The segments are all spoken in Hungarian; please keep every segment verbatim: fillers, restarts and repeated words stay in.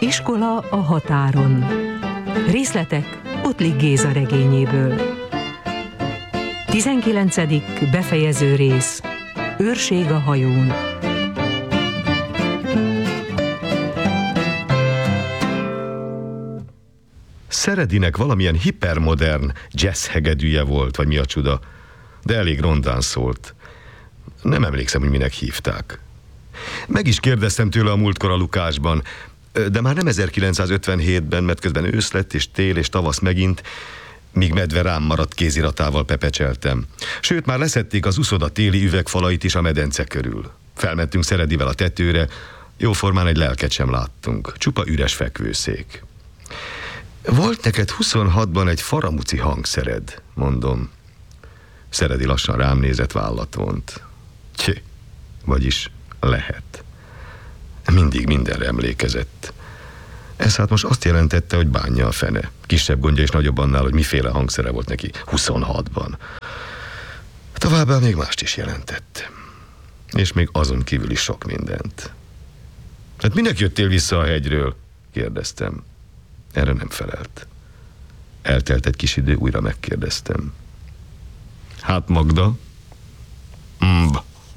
Iskola a határon. Részletek Ottlik Géza regényéből. tizenkilencedik befejező rész. Őrség a hajón. Szeredinek valamilyen hipermodern jazz hegedűje volt, vagy mi a csuda, de elég rondán szólt. Nem emlékszem, hogy minek hívták. Meg is kérdeztem tőle a múltkor a Lukásban, de már nem ezerkilencszázötvenhétben, mert közben ősz lett, és tél, és tavasz megint, míg Medve rám maradt kéziratával pepecseltem. Sőt, már leszették az uszoda téli üvegfalait is a medence körül. Felmentünk Szeredivel a tetőre, jóformán egy lelket sem láttunk, csupa üres fekvőszék. Volt neked huszonhatban egy faramuci hangszered, mondom. Szeredi lassan rám nézett, vállat vont. Csé, vagyis lehet. Mindig mindenre emlékezett. Ez hát most azt jelentette, hogy bánja a fene. Kisebb gondja és nagyobb annál, hogy miféle hangszere volt neki huszonhatban. Továbbá még mást is jelentett. És még azon kívül is sok mindent. Hát minek jöttél vissza a hegyről? Kérdeztem. Erre nem felelt. Eltelt egy kis idő, újra megkérdeztem. Hát Magda? Mb.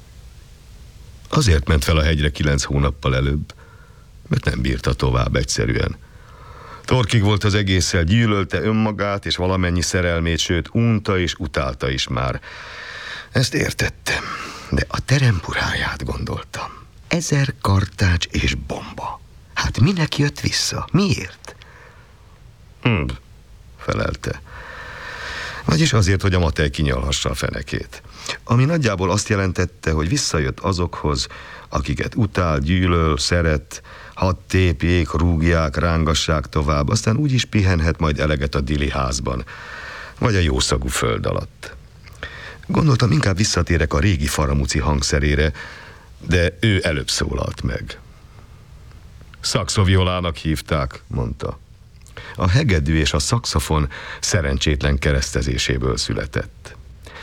Azért ment fel a hegyre kilenc hónappal előbb, mert nem bírta tovább egyszerűen. Torkig volt az egésszel, gyűlölte önmagát és valamennyi szerelmét, sőt unta és utálta is már. Ezt értettem, de a terempuráját gondoltam. Ezer kartács és bomba. Hát minek jött vissza? Miért? Hm, felelte. Vagyis azért, hogy a Matej kinyalhassa a fenekét. Ami nagyjából azt jelentette, hogy visszajött azokhoz, akiket utál, gyűlöl, szeret, hadd tépjék, rúgják, rángassák tovább, aztán úgy is pihenhet majd eleget a Dili házban, vagy a jószagú föld alatt. Gondoltam, inkább visszatérek a régi faramuci hangszerére, de ő előbb szólalt meg. Szaxoviolának hívták, mondta. A hegedű és a szaxofon szerencsétlen keresztezéséből született.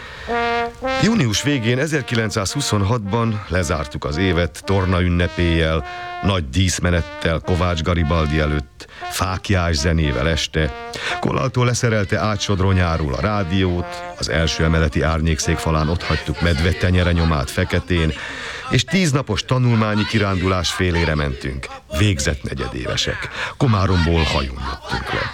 Június végén ezerkilencszázhuszonhatban lezártuk az évet torna ünnepéjel, nagy díszmenettel Kovács Garibaldi előtt, fáklyás zenével este. Kollaltól leszerelte átsodronyáról a rádiót, az első emeleti árnyékszék falán otthagytuk Medve tenyere nyomát feketén, és tíznapos tanulmányi kirándulás félére mentünk. Végzett negyedévesek. Komáromból hajón jöttünk le.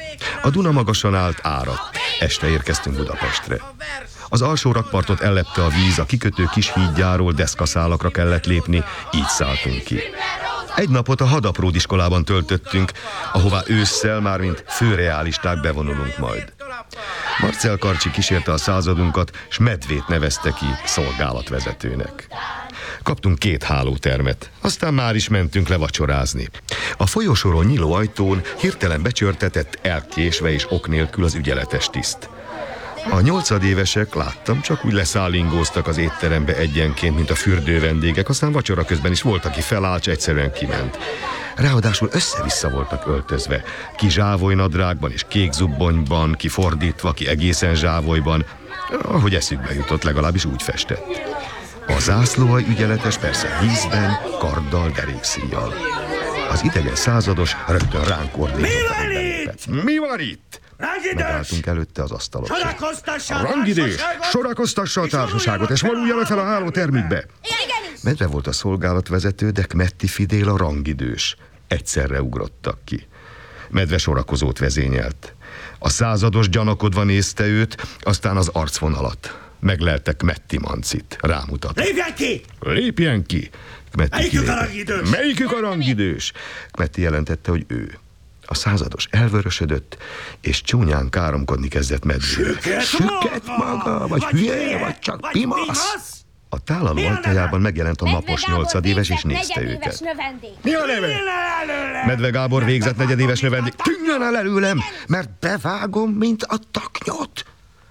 A Duna magasan állt, áradt. Este érkeztünk Budapestre. Az alsó rakpartot ellepte a víz, a kikötő kis hídjáról deszkaszálakra kellett lépni, így szálltunk ki. Egy napot a Hadapród iskolában töltöttünk, ahová ősszel már mint főreálisták bevonulunk majd. Marcel Karcsi kísérte a századunkat, s Medvét nevezte ki szolgálatvezetőnek. Kaptunk két hálótermet, aztán már is mentünk levacsorázni. A folyosóról nyíló ajtón hirtelen becsörtetett, elkésve és ok nélkül az ügyeletes tiszt. A nyolcadévesek, láttam, csak úgy leszállingóztak az étterembe egyenként, mint a fürdő vendégek, aztán vacsora közben is volt, aki felállt, egyszerűen kiment. Ráadásul össze-vissza voltak öltözve, ki zsávolynadrágban és kék zubbonyban, ki fordítva, ki egészen zsávolyban, ahogy eszükbe jutott, legalábbis úgy festett. A zászlóhaj ügyeletes persze vízben, karddal, derékszíjjal. Az idegen százados rögtön ránk ordított, hogy belépett. Mi van itt? Megálltunk előtte az asztalok. A rangidős! Sorakoztassa a társaságot, és vonuljanak fel a hálótermükbe! Medve volt a szolgálatvezető, de Kmetti Fidél a rangidős. Egyszerre ugrottak ki. Medve sorakozót vezényelt. A százados gyanakodva nézte őt, aztán az arcvonalat. Meglelte Kmetti Mancit. Rámutatott. Lépjen ki! Lépjen ki! Kmetti Melyikük a rangidős? Melyikük a rangidős? Kmetti jelentette, hogy ő. A százados elvörösödött, és csúnyán káromkodni kezdett Medvére. Süket maga, vagy hülye, vagy csak pimasz? A tálaló ajtajában megjelent a napos nyolcadéves, és nézte őket. Mi a neve? Medve Gábor végzett negyedéves növendék. Tűnjön el előlem, mert bevágom, mint a taknyot.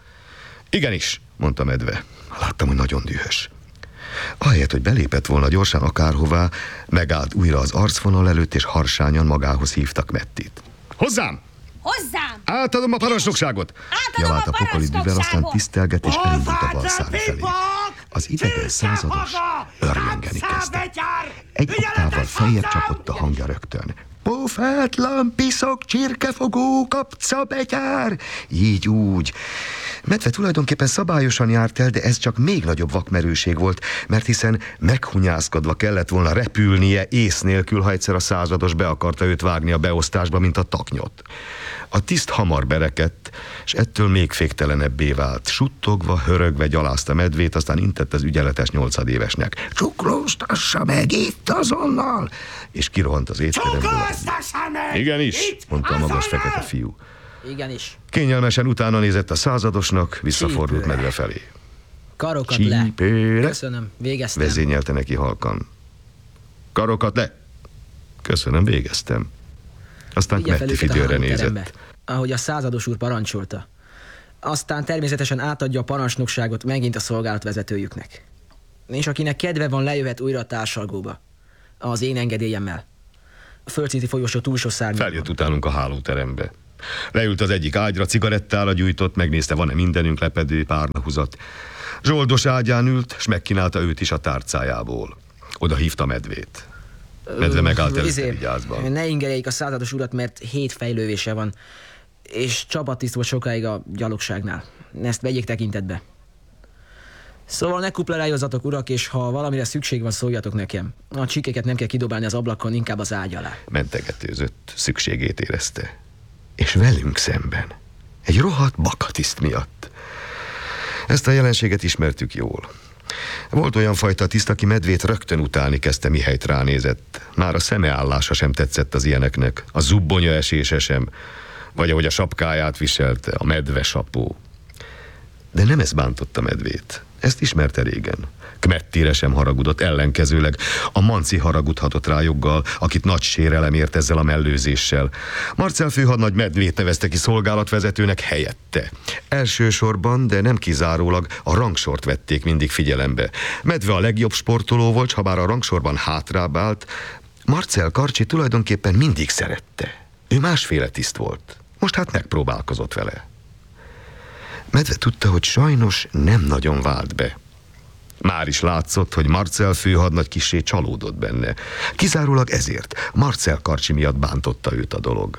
Igenis, mondta Medve. Láttam, hogy nagyon dühös. Ahelyett, hogy belépett volna gyorsan akárhová, megállt újra az arcvonal előtt, és harsányan magához hívtak Mettit. Hozzám! Hozzám! Átadom a parancsnokságot! Javált a pokoli düvel, aztán tisztelget, és elindult a balszárny felé. Az idegen százados örjöngeni kezdett. Egy oktávval feljebb csapott a hangja rögtön. Pofátlan, piszok, csirkefogó, kapca, betyár. Így úgy. Medve tulajdonképpen szabályosan járt el, de ez csak még nagyobb vakmerőség volt, mert hiszen meghunyászkodva kellett volna repülnie ész nélkül, ha egyszer a százados be akarta őt vágni a beosztásba, mint a taknyot. A tiszt hamar berekedt, és ettől még féktelenebbé vált. Suttogva, hörögve gyalázta Medvét, aztán intett az ügyeletes nyolcadévesnek. Csuklóztassa meg itt azonnal! És kirohant az étteremből. Csuklóztassa meg! Igenis, itt mondta a magas azonnal! fekete fiú. Igenis. Kényelmesen utána nézett a századosnak, visszafordult Csípőre. Medve felé. Karokat Csípőre. le. Köszönöm, végeztem. Vezényelte neki halkan. Karokat le! Köszönöm, végeztem. Aztán Vigye fel Kmetti őket a Fidőre hálóterembe, nézett. ahogy a százados úr parancsolta. Aztán természetesen átadja a parancsnokságot megint a szolgálatvezetőjüknek. És akinek kedve van, lejöhet újra a társalgóba. Az én engedélyemmel. A földszinti folyosó túlsó szárnyában. Feljött utánunk a hálóterembe. Leült az egyik ágyra, cigarettára gyújtott, megnézte, van-e mindenünk, lepedő, párnahuzat. Zsoldos ágyán ült, s megkínálta őt is a tárcájából. Oda hívta Medvét. Medve megállt előtte vigyázban. Ne ingereljék a százados urat, mert hét fejlővése van. És csapatiszt volt sokáig a gyalogságnál. Ezt vegyék tekintetbe. Szóval ne kupleráljozatok, urak, és ha valamire szükség van, szóljatok nekem. A csikéket nem kell kidobálni az ablakon, inkább az ágy alá. Mentegetőzött, szükségét érezte. És velünk szemben. Egy rohadt bakatiszt miatt. Ezt a jelenséget ismertük jól. Volt olyan fajta tiszt, aki Medvét rögtön utálni kezdte, mihelyt ránézett. Már a szemeállása sem tetszett az ilyeneknek, a zubbonya esése sem, vagy ahogy a sapkáját viselte, a medve sapó. De nem ez bántotta Medvét. Ezt ismerte régen. Kmettire sem haragudott, ellenkezőleg a Manci haragudhatott rá joggal, akit nagy sérelem ért ezzel a mellőzéssel. Marcell főhadnagy Medvét nevezte ki szolgálatvezetőnek helyette. Elsősorban, de nem kizárólag a rangsort vették mindig figyelembe. Medve a legjobb sportoló volt, s ha bár a rangsorban hátrább állt, Marcell Karcsi tulajdonképpen mindig szerette. Ő másféle tiszt volt. Most hát megpróbálkozott vele. Medve tudta, hogy sajnos nem nagyon vált be. Már is látszott, hogy Marcell főhadnagy kissé csalódott benne. Kizárólag ezért, Marcell Karcsi miatt bántotta őt a dolog.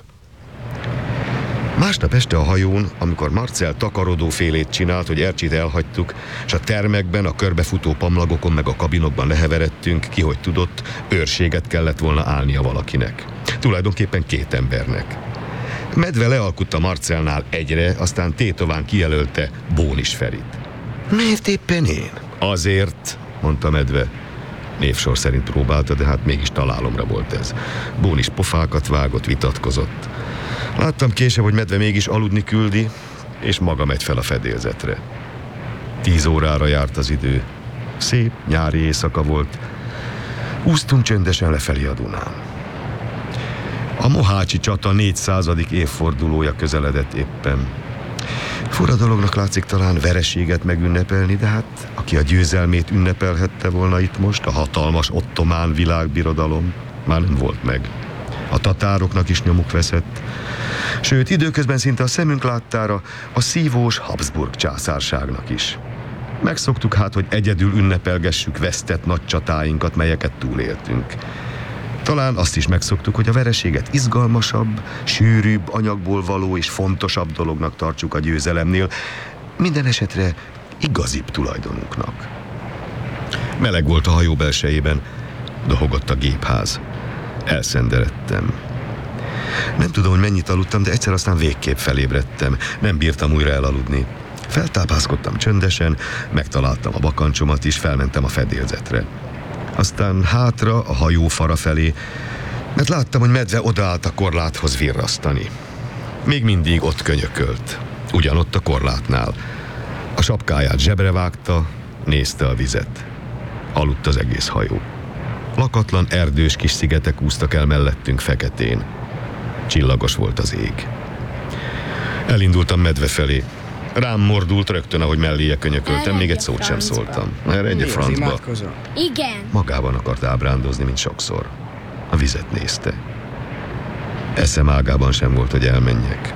Másnap este a hajón, amikor Marcell takarodófélét csinált, hogy Ercsit elhagytuk, és a termekben, a körbefutó pamlagokon meg a kabinokban leheveredtünk, ki hogy tudott, őrséget kellett volna állnia valakinek. Tulajdonképpen két embernek. Medve lealkutta Marcellnál egyre, aztán tétován kijelölte Bónis Ferit. Miért éppen én? Azért, mondta Medve. Névsor szerint próbálta, de hát mégis találomra volt ez. Bónis pofákat vágott, vitatkozott. Láttam később, hogy Medve mégis aludni küldi, és maga megy fel a fedélzetre. Tíz órára járt az idő. Szép nyári éjszaka volt. Úsztunk csöndesen lefelé a Dunán. A mohácsi csata négyszázadik évfordulója közeledett éppen. Fura dolognak látszik talán vereséget megünnepelni, de hát aki a győzelmét ünnepelhette volna itt most, a hatalmas ottomán világbirodalom, már nem volt meg. A tatároknak is nyomuk veszett, sőt időközben szinte a szemünk láttára a szívós Habsburg császárságnak is. Megszoktuk hát, hogy egyedül ünnepelgessük vesztett nagy csatáinkat, melyeket túléltünk. Talán azt is megszoktuk, hogy a vereséget izgalmasabb, sűrűbb, anyagból való és fontosabb dolognak tartsuk a győzelemnél, minden esetre igazibb tulajdonunknak. Meleg volt a hajó belsejében, dohogott a gépház. Elszenderedtem. Nem tudom, hogy mennyit aludtam, de egyszer aztán végképp felébredtem. Nem bírtam újra elaludni. Feltápászkodtam csöndesen, megtaláltam a bakancsomat is, felmentem a fedélzetre. Aztán hátra, a hajó fara felé, mert láttam, hogy Medve odaállt a korláthoz virrasztani. Még mindig ott könyökölt, ugyanott a korlátnál. A sapkáját zsebre vágta, nézte a vizet. Aludt az egész hajó. Lakatlan erdős kis szigetek úsztak el mellettünk feketén. Csillagos volt az ég. Elindultam Medve felé. Rám mordult rögtön, ahogy melléje könyököltem, még egy szót sem szóltam. Erre egy francba. Igen. Magában akart ábrándozni, mint sokszor. A vizet nézte. Eszem ágában sem volt, hogy elmenjek.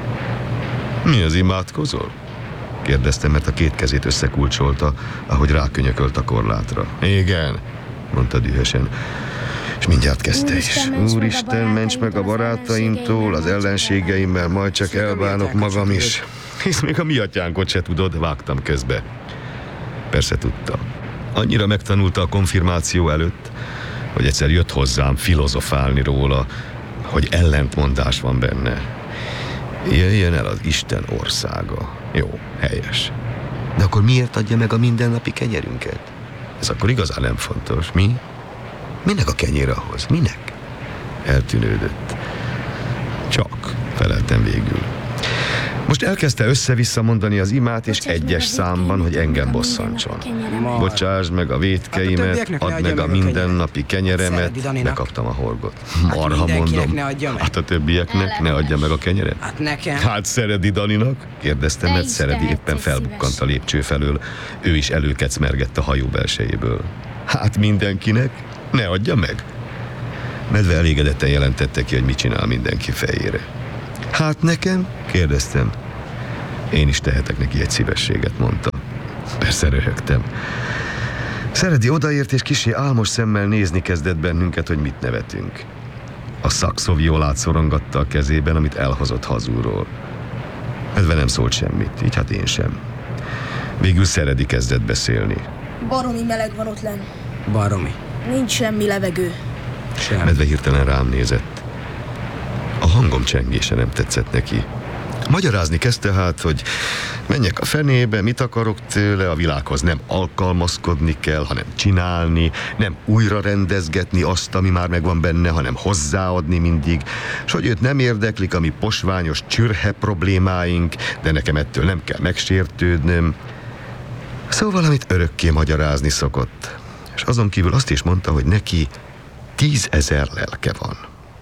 Mi az, imádkozol? Kérdeztem, mert a két kezét összekulcsolta, ahogy rákönyökölt a korlátra. Igen, mondta dühösen. És mindjárt kezdte is. Úristen, ments meg a Úristen, ments meg a barátaimtól, az ellenségeimmel, majd csak elbánok magam is. Hisz még a mi atyánkot se tudod, vágtam közbe. Persze tudta. Annyira megtanulta a konfirmáció előtt, hogy egyszer jött hozzám filozofálni róla, hogy ellentmondás van benne. Jöjjön el az Isten országa. Jó, helyes. De akkor miért adja meg a mindennapi kenyerünket? Ez akkor igazán nem fontos. Mi? Minek a kenyér ahhoz? Minek? Eltűnődött. Csak, feleltem végül. Most elkezdte össze-vissza mondani az imát, és egyes számban, hogy engem bosszantson. Bocsáss meg a vétkeimet, add meg a mindennapi kenyeremet. Bekaptam a horgot. Marha mondom. Hát a többieknek ne adja meg a kenyeret? Hát nekem. Hát Szeredi Daninak? Kérdeztem, mert Szeredi éppen felbukkant a lépcső felől. Ő is előkecmergett a hajó belsejéből. Hát mindenkinek? Ne adja meg? Medve elégedetten jelentette ki, hogy mit csinál mindenki fejére. Hát nekem? Kérdeztem. Én is tehetek neki egy szívességet, mondta. Persze röhögtem. Szeredi odaért, és kissé álmos szemmel nézni kezdett bennünket, hogy mit nevetünk. A szakszóviolát szorongatta a kezében, amit elhozott hazulról. Medve nem szólt semmit, így hát én sem. Végül Szeredi kezdett beszélni. Baromi meleg van ott lenn. Baromi. Nincs semmi levegő. Sem. Medve hirtelen rám nézett. A hangom csengése nem tetszett neki. Magyarázni kezdte hát, hogy menjek a fenébe, mit akarok tőle, a világhoz nem alkalmazkodni kell, hanem csinálni, nem újra rendezgetni azt, ami már megvan benne, hanem hozzáadni mindig, s hogy őt nem érdeklik a mi posványos csürhe problémáink, de nekem ettől nem kell megsértődnöm. Szóval, amit örökké magyarázni szokott. És azon kívül azt is mondta, hogy neki tízezer lelke van.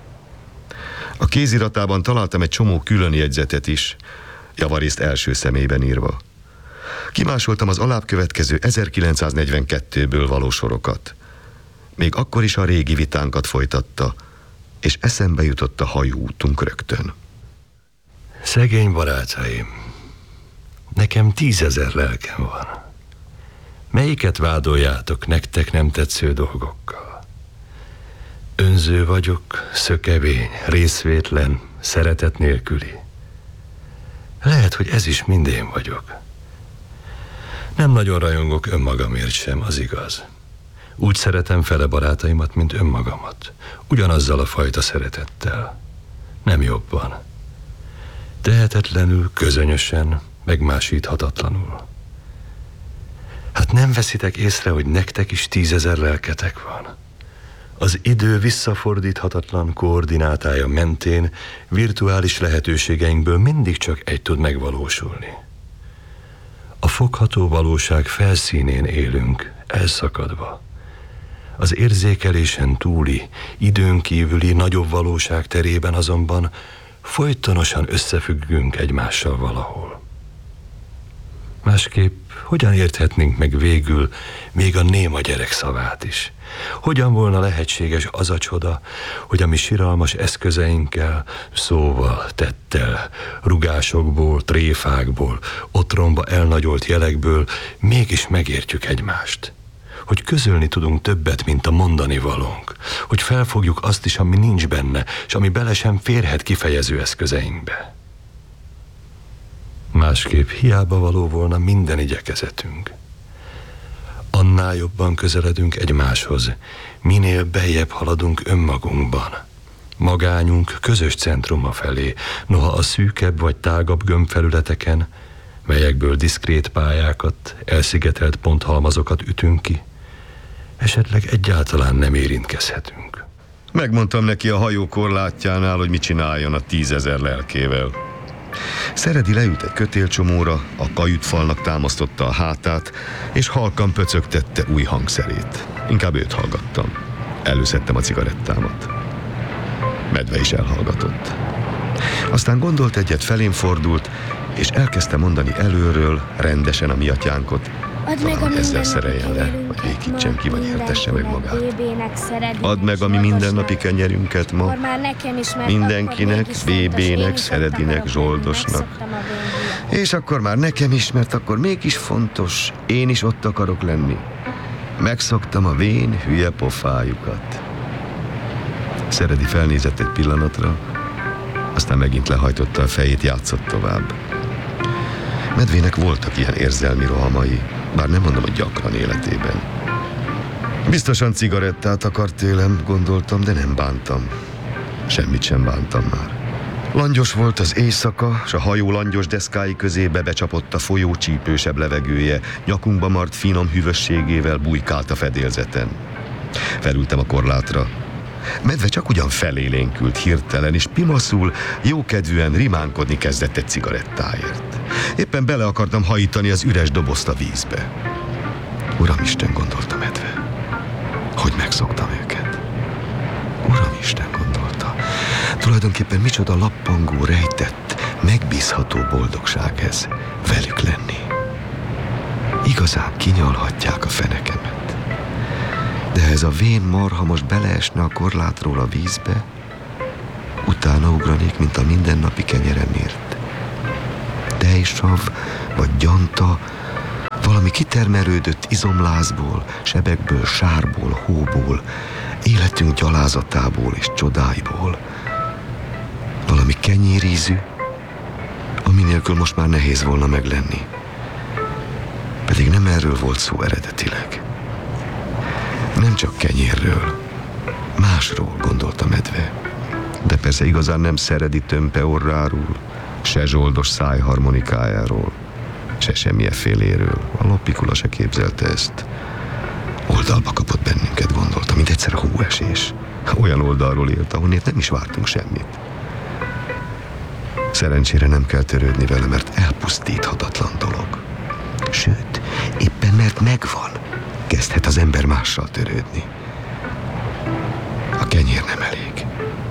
A kéziratában találtam egy csomó külön jegyzetet is, javarészt első személyben írva. Kimásoltam az alább következő ezerkilencszáznegyvenkettőből való sorokat. Még akkor is a régi vitánkat folytatta, és eszembe jutott a hajóútunk rögtön. Szegény barátaim, nekem tízezer lelkem van. Melyiket vádoljátok nektek nem tetsző dolgokkal? Önző vagyok, szökevény, részvétlen, szeretet nélküli. Lehet, hogy ez is mind én vagyok. Nem nagyon rajongok önmagamért sem, az igaz. Úgy szeretem fele barátaimat, mint önmagamat. Ugyanazzal a fajta szeretettel. Nem jobban. Tehetetlenül, közönösen, megmásíthatatlanul. Hát nem veszitek észre, hogy nektek is tízezer lelketek van? Az idő visszafordíthatatlan koordinátája mentén virtuális lehetőségeinkből mindig csak egy tud megvalósulni. A fogható valóság felszínén élünk, elszakadva. Az érzékelésen túli, időn kívüli nagyobb valóság terében azonban folytonosan összefüggünk egymással valahol. Másképp hogyan érthetnénk meg végül még a néma gyerek szavát is? Hogyan volna lehetséges az a csoda, hogy a mi siralmas eszközeinkkel, szóval, tettel, rugásokból, tréfákból, otromba elnagyolt jelekből mégis megértjük egymást? Hogy közölni tudunk többet, mint a mondani valónk? Hogy felfogjuk azt is, ami nincs benne, és ami bele sem férhet kifejező eszközeinkbe? Másképp hiába való volna minden igyekezetünk. Annál jobban közeledünk egymáshoz, minél beljebb haladunk önmagunkban. Magányunk közös centruma felé, noha a szűkebb vagy tágabb gömbfelületeken, melyekből diszkrét pályákat, elszigetelt ponthalmazokat ütünk ki, esetleg egyáltalán nem érintkezhetünk. Megmondtam neki a hajó korlátjánál, hogy mit csináljon a tízezer lelkével. Szeredi leült egy kötélcsomóra, a kajütfalnak támasztotta a hátát, és halkan pöcögtette új hangszerét. Inkább őt hallgattam. Előszedtem a cigarettámat. Medve is elhallgatott. Aztán gondolt egyet, felém fordult, és elkezdte mondani előről, rendesen a mi atyánkot. Add meg a Ezzel mindennapi szereljen le, kenyerünket vagy végítsem ma, ki, vagy értesse meg magát. mindenkinek, bé bének, Szeredinek, Add meg a mi mindennapi kenyerünket ma, Akkor már nekem is, mert mindenkinek, akkor mégis bé fontos, én bének, is ott Szeredinek, akarok lenni, Zsoldosnak. megszoktam a bénhülye. És akkor már nekem is, mert akkor mégis fontos, én is ott akarok lenni. Megszoktam a vén hülye pofájukat. Szeredi felnézett egy pillanatra, aztán megint lehajtotta a fejét, játszott tovább. Medvének voltak ilyen érzelmi rohamai, bár nem mondom, hogy gyakran életében. Biztosan cigarettát akart tőlem, gondoltam, de nem bántam. Semmit sem bántam már. Langyos volt az éjszaka, s a hajó langyos deszkái közébe becsapott a folyó csípősebb levegője, nyakunkba mart finom hűvösségével bujkált a fedélzeten. Felültem a korlátra. Medve csak ugyan felélénkült hirtelen, és pimaszul, jókedvűen rimánkodni kezdett egy cigarettáért. Éppen bele akartam hajítani az üres dobozt a vízbe. Uramisten, gondolta Medve, hogy megszoktam őket. Uramisten, gondolta, tulajdonképpen micsoda lappangó, rejtett, megbízható boldogság ez, velük lenni. Igazán kinyalhatják a fenekemet. De ez a vén marha most beleesne a korlátról a vízbe, utána ugranék, mint a mindennapi kenyeremért. Tejsav vagy gyanta, valami kitermelődött izomlázból, sebekből, sárból, hóból, életünk gyalázatából és csodáiból. Valami kenyérízű, ami nélkül most már nehéz volna meglenni. Pedig nem erről volt szó eredetileg. Nem csak kenyérről, másról, gondolta Medve. De persze igazán nem Szeredi tömpe orráról, se zsoldos szájharmonikájáról, se semmieféléről. A loppikula se képzelte ezt. Oldalba kapott bennünket, gondolta, mint egyszer a hóesés. Olyan oldalról élt, ahonnét nem is vártunk semmit. Szerencsére nem kell törődni vele, mert elpusztíthatatlan dolog. Sőt, éppen mert megvan, kezdhet az ember mással törődni. A kenyér nem elég.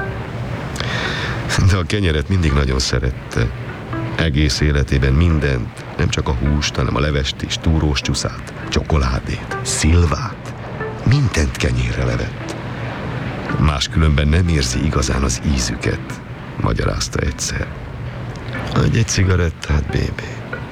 De a kenyeret mindig nagyon szerette. Egész életében mindent, nem csak a húst, hanem a levest is, túrós csúszát, csokoládét, szilvát, mindent kenyérre levett. Máskülönben nem érzi igazán az ízüket, magyarázta egyszer. Adj egy cigarettát, bébé.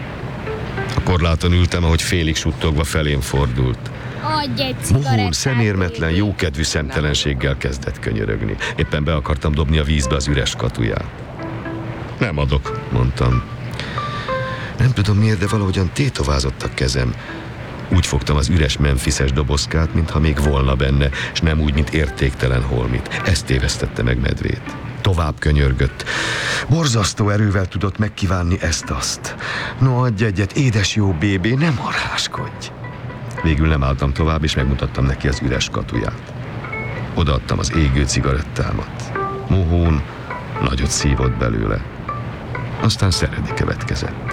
A korláton ültem, ahogy félig suttogva felém fordult. Adj egy cigarettát. Mohón, szemérmetlen, jókedvű szemtelenséggel kezdett könyörögni. Éppen be akartam dobni a vízbe az üres katuját. Nem adok, mondtam. Nem tudom miért, de valahogyan tétovázott a kezem. Úgy fogtam az üres Memphises dobozkát, mintha még volna benne, és nem úgy, mint értéktelen holmit. Ezt tévesztette meg Medvét. Tovább könyörgött. Borzasztó erővel tudott megkívánni ezt-azt. No, adj egyet, édes jó bébé, ne marháskodj. Végül nem álltam tovább, és megmutattam neki az üres katuját. Odaadtam az égő cigarettámat. Mohón nagyot szívott belőle. Aztán Szeredi következett.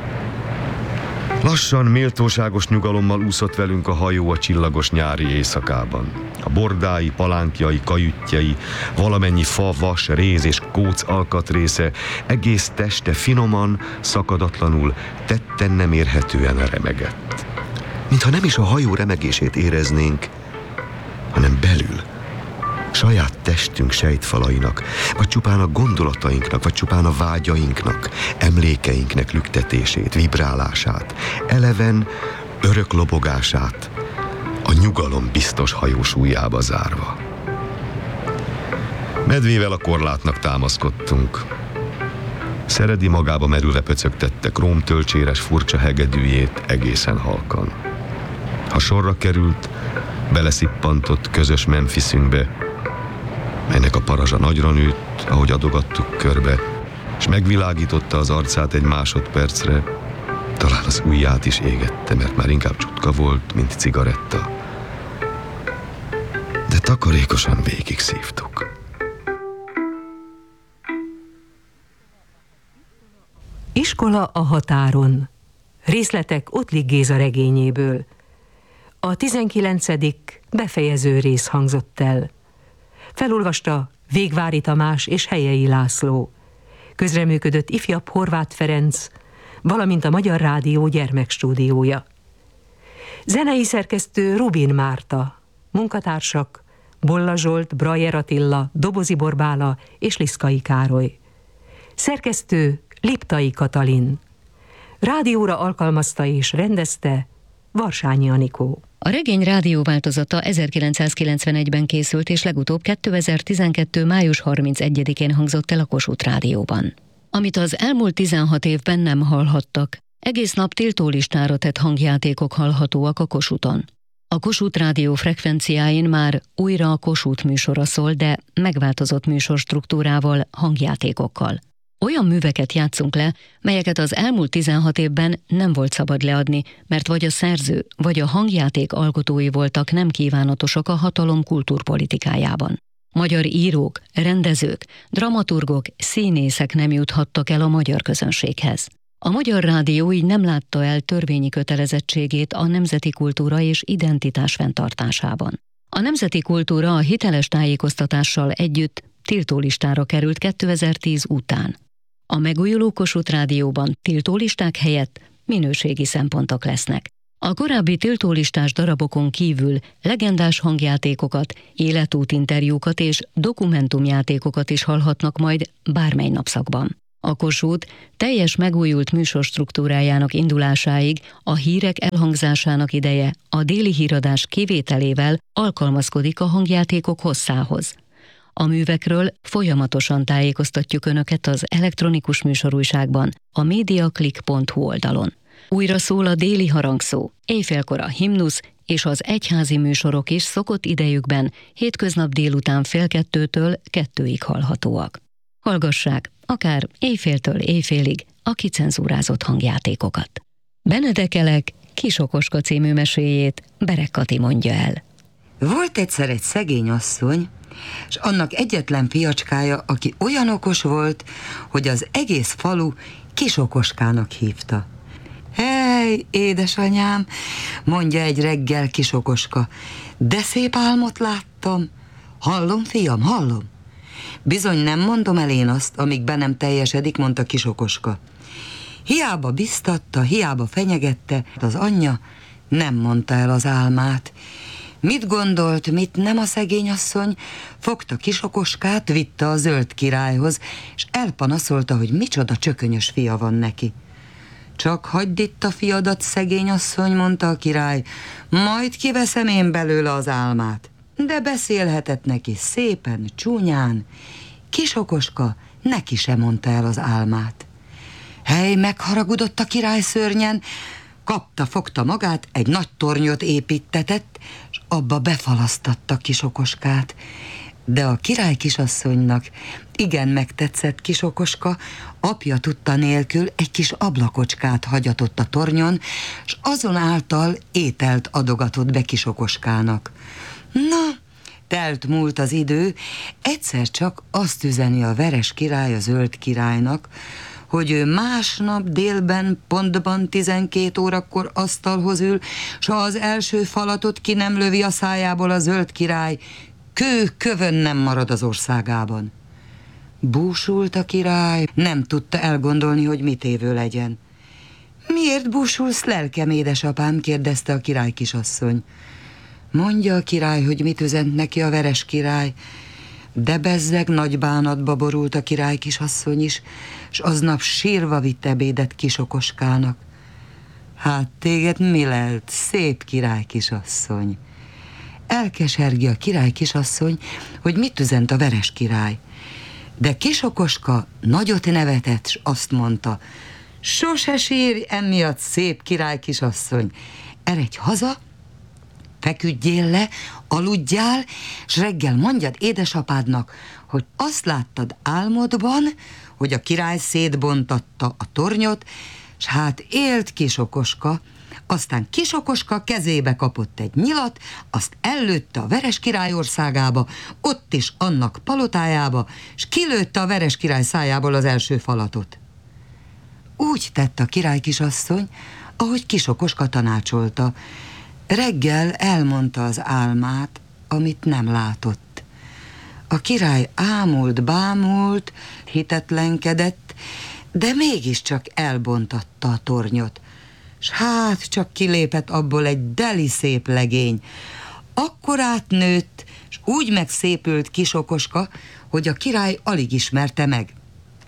Lassan, méltóságos nyugalommal úszott velünk a hajó a csillagos nyári éjszakában. A bordái, palánkjai, kajütjei, valamennyi fa, vas, réz és kóc alkatrésze egész teste finoman, szakadatlanul, tetten nem érhetően remegett. Mintha nem is a hajó remegését éreznénk, hanem belül, saját testünk sejtfalainak, vagy csupán a gondolatainknak, vagy csupán a vágyainknak, emlékeinknek lüktetését, vibrálását, eleven, örök lobogását, a nyugalom biztos hajós ujjába zárva. Medvével a korlátnak támaszkodtunk. Szeredi magába merülve pöcögtette krómtölcséres furcsa hegedűjét egészen halkan. Ha sorra került, beleszippantott közös Memphisünkbe, melynek a parazsa nagyra nőtt, ahogy adogattuk körbe, és megvilágította az arcát egy másodpercre, talán az ujját is égette, mert már inkább csutka volt, mint cigaretta. De takarékosan végig szívtuk. Iskola a határon. Részletek Ottlik Géza regényéből. A tizenkilencedik befejező rész hangzott el. Felolvasta Végvári Tamás és Helyei László. Közreműködött ifjabb Horváth Ferenc, valamint a Magyar Rádió gyermekstúdiója. Zenei szerkesztő Rubin Márta, munkatársak Bolla Zsolt, Brajer Attila, Dobozi Borbála és Liszkai Károly. Szerkesztő Liptai Katalin. Rádióra alkalmazta és rendezte Varsányi Anikó. A regény rádióváltozata ezerkilencszázkilencvenegyben készült, és legutóbb kétezer-tizenkettő. május harmincegyedikén hangzott el a Kossuth Rádióban. Amit az elmúlt tizenhat évben nem hallhattak, egész nap tiltólistára tett hangjátékok hallhatóak a Kossuthon. A Kossuth Rádió frekvenciáin már újra a Kossuth műsora szól, de megváltozott műsorstruktúrával, hangjátékokkal. Olyan műveket játszunk le, melyeket az elmúlt tizenhat évben nem volt szabad leadni, mert vagy a szerző, vagy a hangjáték alkotói voltak nem kívánatosak a hatalom kultúrpolitikájában. Magyar írók, rendezők, dramaturgok, színészek nem juthattak el a magyar közönséghez. A Magyar Rádió így nem látta el törvényi kötelezettségét a nemzeti kultúra és identitás fenntartásában. A nemzeti kultúra a hiteles tájékoztatással együtt tiltólistára került kétezer-tíz után. A megújuló Kossuth Rádióban tiltólisták helyett minőségi szempontok lesznek. A korábbi tiltólistás darabokon kívül legendás hangjátékokat, életútinterjúkat és dokumentumjátékokat is hallhatnak majd bármely napszakban. A Kossuth teljes megújult műsorstruktúrájának indulásáig a hírek elhangzásának ideje a déli híradás kivételével alkalmazkodik a hangjátékok hosszához. A művekről folyamatosan tájékoztatjuk Önöket az elektronikus műsorújságban, a mediaclick pont hu oldalon. Újra szól a déli harangszó, éjfélkor a himnusz és az egyházi műsorok is szokott idejükben hétköznap délután fél kettőtől kettőig hallhatóak. Hallgassák, akár éjféltől éjfélig a kicenzúrázott hangjátékokat. Benedek Elek Kisokoska című meséjét Berek Kati mondja el. Volt egyszer egy szegény asszony, és annak egyetlen fiacskája, aki olyan okos volt, hogy az egész falu Kisokoskának hívta. Hely, édesanyám, mondja egy reggel Kisokoska, de szép álmot láttam. Hallom, fiam, hallom. Bizony nem mondom el én azt, amíg be nem teljesedik, mondta Kisokoska. Hiába biztatta, hiába fenyegette, az anyja nem mondta el az álmát. Mit gondolt, mit nem a szegény asszony? Fogta Kisokoskát, vitte a zöld királyhoz, és elpanaszolta, hogy micsoda csökönyös fia van neki. Csak hagyd itt a fiadat, szegény asszony, mondta a király, majd kiveszem én belőle az álmát. De beszélhetett neki szépen, csúnyán. Kisokoska neki sem mondta el az álmát. Hely, megharagudott a király szörnyen, kapta, fogta magát, egy nagy tornyot építetett, és abba befalasztatta Kisokoskát. De a király kisasszonynak igen megtetszett Kisokoska, apja tudta nélkül egy kis ablakocskát hagyatott a tornyon, és azonáltal ételt adogatott be Kisokoskának. Na, telt múlt az idő, egyszer csak azt üzeni a veres király a zöld királynak, hogy ő másnap délben, pontban tizenkét órakor asztalhoz ül, s ha az első falatot ki nem lövi a szájából a zöld király, kő kövön nem marad az országában. Búsult a király, nem tudta elgondolni, hogy mit évő legyen. Miért búsulsz, lelkem, édesapám? Kérdezte a király kisasszony. Mondja a király, hogy mit üzent neki a veres király. De bezzeg nagy bánatba borult a király kisasszony is, s aznap sírva vitt ebédet Kisokoskának. Hát téged mi lelt, szép király kisasszony? Elkesergi a király kisasszony, hogy mit üzent a veres király. De Kisokoska nagyot nevetett, s azt mondta, sose sírj emiatt, szép király kisasszony, eredj haza, feküdjél le, aludjál, s reggel mondjad édesapádnak, hogy azt láttad álmodban, hogy a király szétbontatta a tornyot, s hát élt Kisokoska, aztán Kisokoska kezébe kapott egy nyilat, azt ellőtte a veres király országába, ott is annak palotájába, s kilőtte a veres király szájából az első falatot. Úgy tett a király kisasszony, ahogy Kisokoska tanácsolta. Reggel elmondta az álmát, amit nem látott. A király ámult, bámult, hitetlenkedett, de mégiscsak elbontatta a tornyot. S hát csak kilépett abból egy deli szép legény. Akkorát nőtt, s úgy megszépült Kisokoska, hogy a király alig ismerte meg.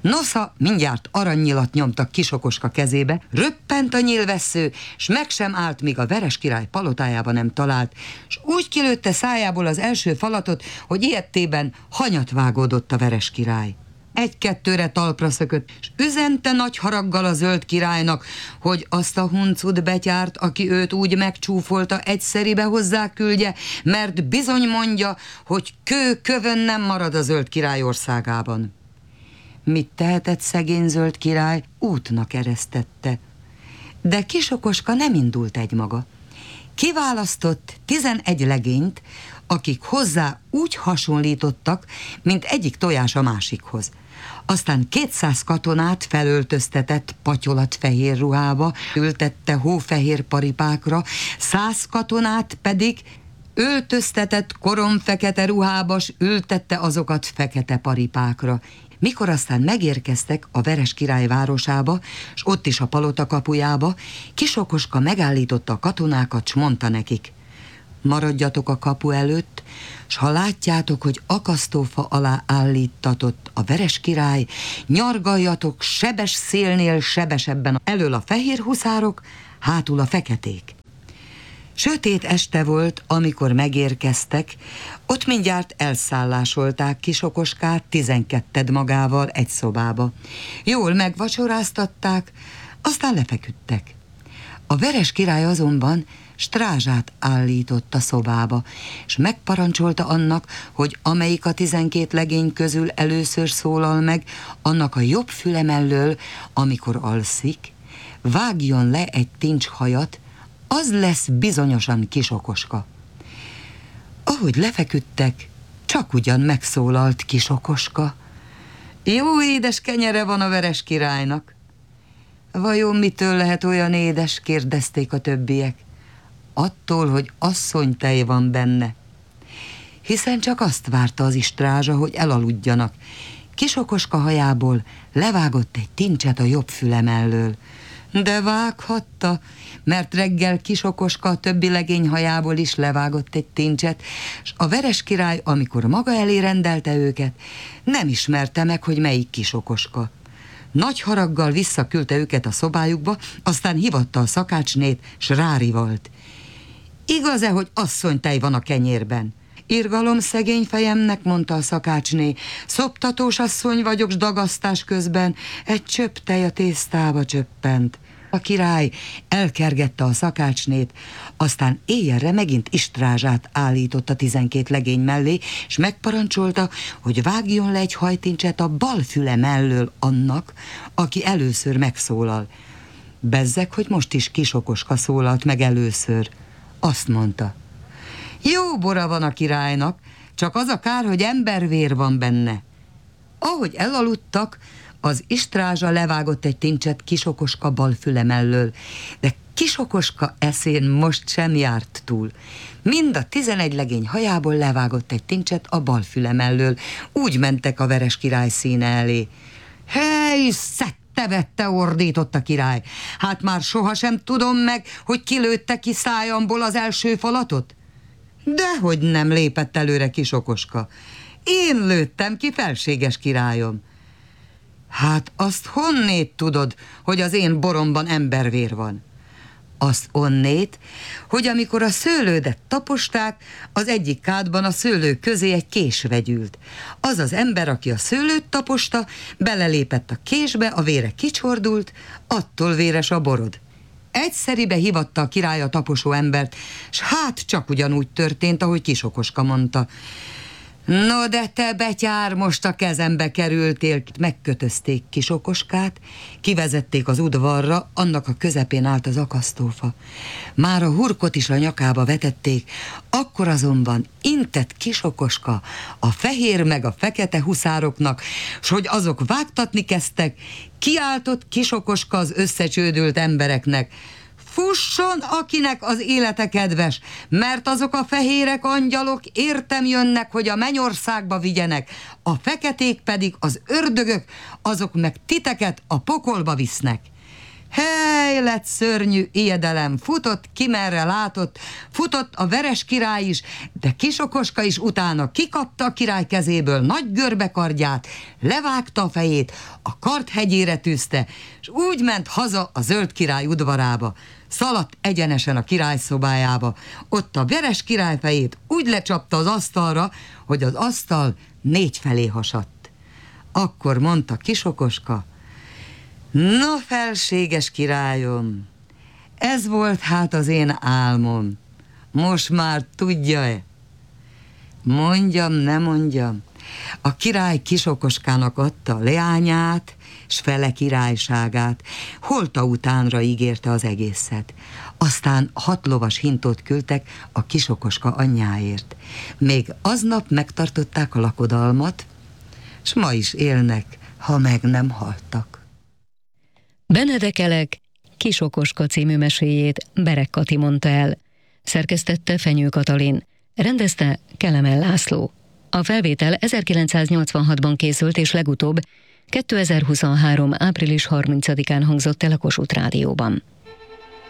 Nosza mindjárt aranynyilat nyomtak Kisokoska kezébe, röppent a nyílvessző, s meg sem állt, míg a Veres király palotájába nem talált, s úgy kilőtte szájából az első falatot, hogy ilyettében hanyat vágódott a Veres király. Egy-kettőre talpra szökött, és üzente nagy haraggal a zöld királynak, hogy azt a huncut betyárt, aki őt úgy megcsúfolta, egyszeribe hozzá küldje, mert bizony mondja, hogy kő kövön nem marad a zöld király országában. Mit tehetett szegény zöld király? Útnak eresztette. De Kisokoska nem indult egymaga. Kiválasztott tizenegy legényt, akik hozzá úgy hasonlítottak, mint egyik tojás a másikhoz. Aztán kétszáz katonát felöltöztetett patyolatfehér ruhába, ültette hófehér paripákra, száz katonát pedig öltöztetett koromfekete ruhába, s ültette azokat fekete paripákra. Mikor aztán megérkeztek a Veres király városába, s ott is a palota kapujába, Kisokoska megállította a katonákat, s mondta nekik: maradjatok a kapu előtt, s ha látjátok, hogy akasztófa alá állítatott a Veres király, nyargaljatok sebes szélnél sebesebben, elől a fehér huszárok, hátul a feketék. Sötét este volt, amikor megérkeztek, ott mindjárt elszállásolták Kisokoskát tizenketted magával egy szobába. Jól megvacsoráztatták, aztán lefeküdtek. A Veres király azonban strázsát állított a szobába, és megparancsolta annak, hogy amelyik a tizenkét legény közül először szólal meg, annak a jobb füle mellől, amikor alszik, vágjon le egy tincshajat, az lesz bizonyosan Kisokoska. Ahogy lefeküdtek, csak ugyan megszólalt Kisokoska. Jó édes kenyere van a Veres királynak. Vajon mitől lehet olyan édes? Kérdezték a többiek. Attól, hogy asszonytej van benne. Hiszen csak azt várta az istrázsa, hogy elaludjanak. Kisokoska hajából levágott egy tincset a jobb füle mellől. De vághatta, mert reggel Kisokoska a többi legény hajából is levágott egy tincset, s a Veres király, amikor maga elé rendelte őket, nem ismerte meg, hogy melyik Kisokoska. Nagy haraggal visszaküldte őket a szobájukba, aztán hívatta a szakácsnét, s rárivalt. Igaz-e, hogy asszonytej van a kenyérben? Irgalom szegény fejemnek, mondta a szakácsné. Szoptatós asszony vagyok, s dagasztás közben egy csöpp tej a tésztába csöppent. A király elkergette a szakácsnét, aztán éjjelre megint istrázsát állított a tizenkét legény mellé, és megparancsolta, hogy vágjon le egy hajtincset a bal füle mellől annak, aki először megszólal. Bezzeg, hogy most is Kisokoska szólalt meg először. Azt mondta: jó bora van a királynak, csak az a kár, hogy embervér van benne. Ahogy elaludtak, az istrázsa levágott egy tincset Kisokoska bal füle mellől, de Kisokoska eszén most sem járt túl. Mind a tizenegy legény hajából levágott egy tincset a bal füle mellől. Úgy mentek a Veres király színe elé. Hely, szette-vette, ordított a király. Hát már sohasem tudom meg, hogy kilőtte ki szájamból az első falatot? Dehogy nem lépett előre Kisokoska. Én lőttem ki, felséges királyom. Hát azt honnét tudod, hogy az én boromban embervér van? Azt onnét, hogy amikor a szőlődet taposták, az egyik kádban a szőlő közé egy kés vegyült. Az az ember, aki a szőlőt taposta, belelépett a késbe, a vére kicsordult, attól véres a borod. Egyszeribe hívatta a király a taposó embert, s hát csak ugyanúgy történt, ahogy Kisokoska mondta. No de te, betyár, most a kezembe kerültél. Megkötözték Kisokoskát, kivezették az udvarra, annak a közepén állt az akasztófa. Már a hurkot is a nyakába vetették, akkor azonban intett Kisokoska a fehér meg a fekete huszároknak, s hogy azok vágtatni kezdtek, kiáltott Kisokoska az összecsődült embereknek: fusson, akinek az élete kedves, mert azok a fehérek angyalok értem jönnek, hogy a mennyországba vigyenek, a feketék pedig az ördögök, azok meg titeket a pokolba visznek. Hely, lett szörnyű ijedelem, futott ki merre látott, futott a Veres király is, de Kisokoska is utána kikapta a király kezéből nagy görbekardját, levágta a fejét, a kard hegyére tűzte, és úgy ment haza a zöld király udvarába. Szaladt egyenesen a király szobájába, ott a Veres király fejét úgy lecsapta az asztalra, hogy az asztal négy felé hasadt. Akkor mondta Kisokoska: na, felséges királyom, ez volt hát az én álmom. Most már tudja-e? Mondjam, ne mondjam. A király Kisokoskának adta leányát, s fele királyságát. Holta utánra ígérte az egészet. Aztán hat lovas hintót küldtek a Kisokoska anyjáért. Még aznap megtartották a lakodalmat, s ma is élnek, ha meg nem haltak. Benedek Elek Kisokoska című meséjét Berek Kati mondta el. Szerkesztette Fenyő Katalin, rendezte Kelemen László. A felvétel ezerkilencszáznyolcvanhatban készült, és legutóbb kétezer-huszonhárom. április harmincadikán hangzott el a Kossuth Rádióban.